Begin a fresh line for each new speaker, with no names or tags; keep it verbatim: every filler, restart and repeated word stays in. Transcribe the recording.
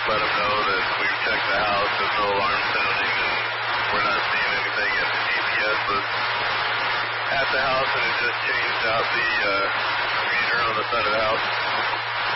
let them know that we've checked the house, there's no alarm sounding, and we're not seeing anything. If the G P S was at the house and it just changed out the uh, meter on the side of the house.